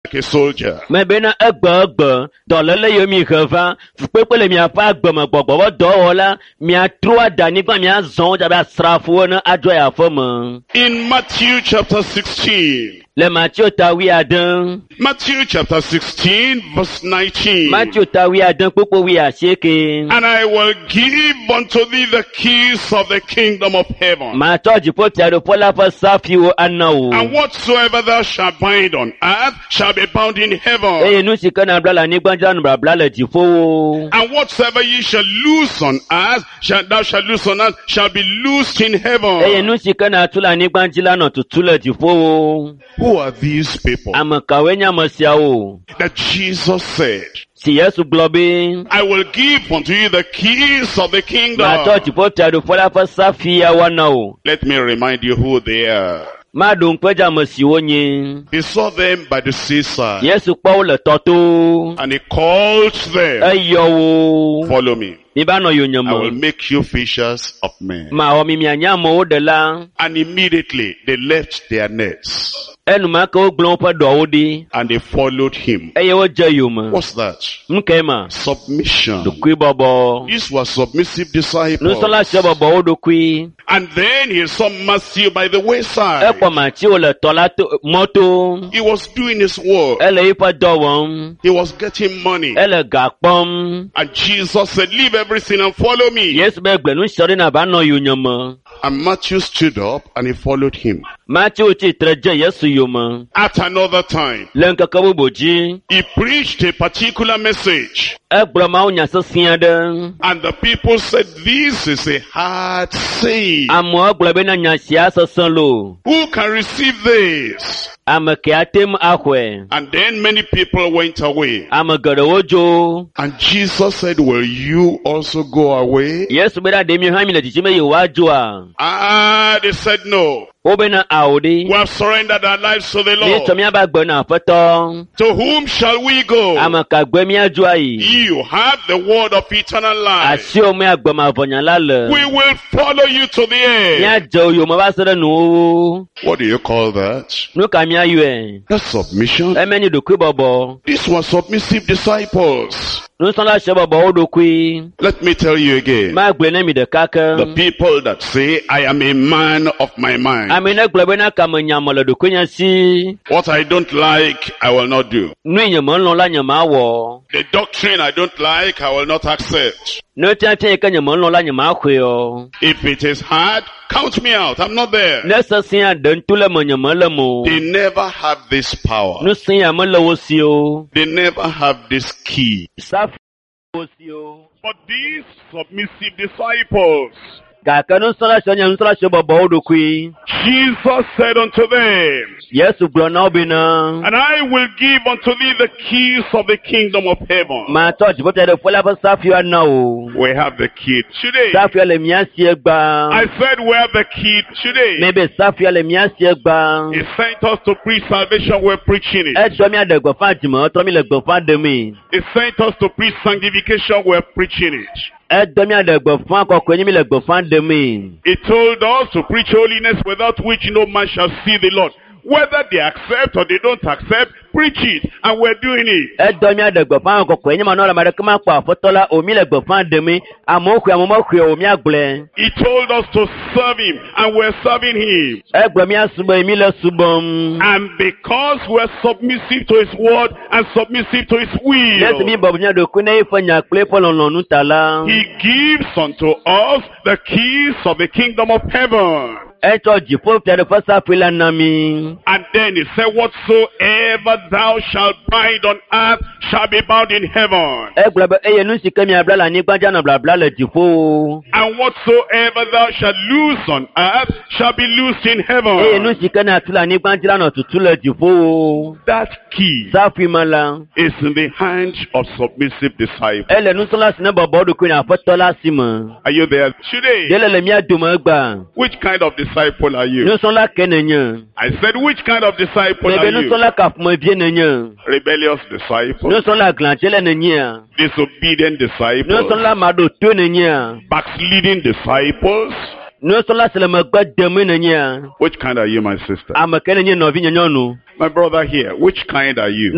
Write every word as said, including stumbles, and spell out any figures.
a soldier. Mebena egbe dolele yo mi heva fukpekpele mi afa agbemegbogbɔ wo dɔwɔla mi atro adanigba mi azɔn jabe asrafowo ne adzɔ ya fɔme. In Matthew chapter sixteen. Le Matthieu tawi aden. Matthew chapter sixteen verse nineteen. Matthieu tawi aden kpokpo wi asieke. And I will give unto thee the keys of the kingdom of heaven. Ma tɔ dziƒo fia do ƒe la ƒe safiwo ana wo. And whatsoever thou shalt bind on earth shall be bound in heaven. Eye nu si ke na bla le anyigba dzra nu blabla le dziƒo wo. And whatsoever ye shall loose on earth, shall thou shalt loose on earth, shall be loosed in heaven. Eye nu si ke na tu le anyigba dzi la nɔ tutu le dziƒo wo. Who are these people? Ame kawoe nye ame siawo? That Jesus said, Si Yesu gblɔ be, I will give unto you the keys of the kingdom. ma tɔ dziƒo fia do ƒe la ƒe safiawo ana wo. Let me remind you who they are. Ma ɖo ŋkpe dze ame siwo nye. He saw them by the seaside. Yesu kpɔ wo le tɔ to. And he called them, Eyɔ wo. follow me. Mi ba nɔ I will yonyeme. make you fishers of men. Ma wɔ mi mianye amewo ɖela. And immediately they left their nets Enumake wogblɔ woƒe ɖɔwo ɖi. and they followed him. Eye wodze yome. What's that? Nuke ma? Submission. Ɖokuibɔbɔ. These were submissive disciples. Nusrɔ̃la sia bɔbɔ wo ɖokui. And then he saw Matthew by the wayside. Ekpɔ Matthieu le tɔ la to mɔto. He was doing his work. Ele yiƒe dɔ wɔm. He was getting money. Ele ga kpɔm. And Jesus said, leave everything and follow me. Yesu be gble nu sia ɖe na ba nɔ yonyeme. And Matthew stood up and he followed him. Matthieu tsitre dze Yesu yome. At another time, Le ŋkeke bubu dzi. he preached a particular message. Egblɔ mawu nya sesẽ aɖe. And the people said, this is a hard saying. Amewo gblɔ be na nya sia sesẽ lo. Who can receive this? Ame ke atem axɔe. And then many people went away. Ame geɖewo dzo. And Jesus said, will you also go away? Yesu be ɖa ɖe mi hã mi le dzidzim be yewoadzoa. Ah, they said no. Wobena awo We ɖi. have surrendered our lives to the Míetsɔ Lord. míabe agbe na Aƒetɔ. To whom shall we go? Ame ka gbe míadzo ayi. You have the word of eternal life. Asiwo mi agbemavɔnya la le. We will follow you to the end. Míadze wo yome va se ɖe nuwuwu. What do you call that? Nu ka míayɔe? That's submission. Eme nye ɖokuibɔbɔ. These were submissive disciples. Nusrɔ̃la sia bɔbɔ wo ɖokui. Let me tell you again. Magblɔe ne mi ɖeka The ke. people that say, I am a man of my mind. Ame ne gblɔ be na kame nyame le ɖokuinye si. What I don't like, I will not do. Nu yi nye melɔ̃ la nye mawɔ. The doctrine I don't like, I will not accept. Ne tiatia yi ke nye melɔ̃ la nye maxɔe o. If it is hard, count me out. I'm not there. Ne sesẽ aɖe ŋutu le me nye mele me o. They never have this power. Nu sẽ ya mele wo si o. They never have this key. Safi wo si o. But these submissive disciples, Gake nusrɔ̃la sia nye nusrɔ̃la sia bɔbɔ wo ɖokui. Jesus said unto them, Yesu gblɔ na wo bena. and I will give unto thee the keys of the kingdom of heaven. Matɔ dziƒo fia ɖe ƒe la ƒe safiwo ana wo. We have the key today. Safia le mía sie gbã. I said we have the key today. Mebe safia le mía sie gbã. He sent us to preach salvation, we're preaching it. Edɔ mía ɖe gbeƒã dzime, etrɔ mi le gbeƒã ɖemee. He sent us to preach sanctification, we're preaching it. Edɔ mía ɖe gbeƒã kɔkɔe nye mi le gbeƒã ɖemee. He told us to preach holiness without which no man shall see the Lord. Whether they accept or they don't accept, preach it, and we're doing it. Edɔ mía ɖe gbeƒã kɔkɔe nye ma nɔ le ame ɖeke ma kpɔ Aƒetɔ la o mi le gbeƒã ɖemee. Amewo xɔe amewo mexɔe o mía gblɔe. He told us to serve him, and we're serving him. Egblɔ mía subɔe mi le subɔm. And because we're submissive to his word and submissive to his Nesi mi will, bɔbɔ mía ɖokui ne eƒe nya kple eƒe lɔlɔ̃nu ta la. he gives unto us the keys of the kingdom of heaven. Etsɔ dziƒo fia ɖe ƒe safi la na mi. And then he said, whatsoever thou shalt bind on earth shall be bound in heaven. Egblɔ be eye nu si ke miabla le anyigba dzi anɔ blabla le dziƒo. And whatsoever thou shalt loose on earth shall be loosed in Eye nu heaven. si ke ne atu le anyigba dzi la nɔ tutu le dziƒo. That key Safi me la. is in the hands of submissive disciples. Ele nusrɔ̃la si ne bɔbɔ ɖokui na Aƒetɔ la si me. Are you there today? Ɖe le le mía dome gba. Which kind of disciple are you? Nusrɔ̃la ke nenye. I said, which kind of disciple Ebe are you? nusrɔ̃la kaƒomevie nenye. Rebellious disciple, Nusrɔ̃la glãdzele nenye. disobedient disciple, Nusrɔ̃la maɖoto nenye. backsliding disciples. Nusrɔ̃la si le megbe deme nenye. Which kind are you, my sister? Ame ke nenye nɔvi nye nyɔnu. My brother here, which kind are you?